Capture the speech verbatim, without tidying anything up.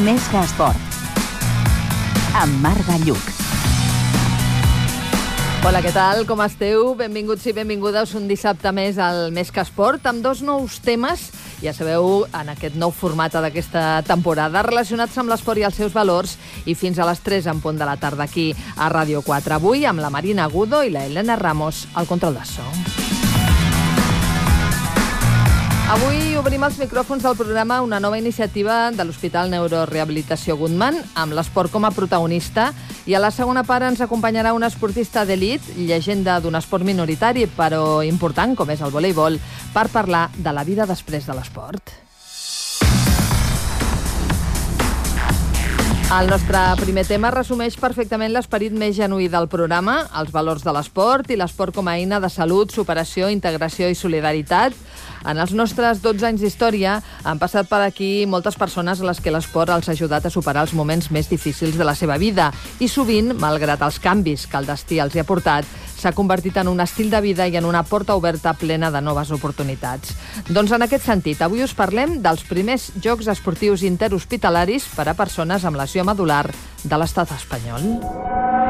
Més que esport, amb Marc Belluc. Hola, què tal? Com esteu? Benvinguts i benvingudes un dissabte més al Més que esport, amb dos nous temes, ja sabeu, en aquest nou format d'aquesta temporada, relacionats amb l'esport i els seus valors, i fins a les tres en punt de la tarda aquí a Ràdio quatre. Avui amb la Marina Agudo i la Elena Ramos al control de so. Avui obrim els micròfons del programa una nova iniciativa de l'Hospital Neurorehabilitació Guttmann, amb l'esport com a protagonista, i a la segona part ens acompanyarà un esportista d'elit, llegenda d'un esport minoritari però important, com és el voleibol, per parlar de la vida després de l'esport. El nostre primer tema resumeix perfectament l'esperit més genuí del programa, els valors de l'esport i l'esport com a eina de salut, superació, integració i solidaritat. En els nostres dotze anys d'història han passat per aquí moltes persones a les que l'esport els ha ajudat a superar els moments més difícils de la seva vida i sovint, malgrat els canvis que el destí els hi ha portat, s'ha convertit en un estil de vida i en una porta oberta plena de noves oportunitats. Doncs en aquest sentit, avui us parlem dels primers Jocs Esportius Interhospitalaris per a persones amb lesió medular de l'estat espanyol.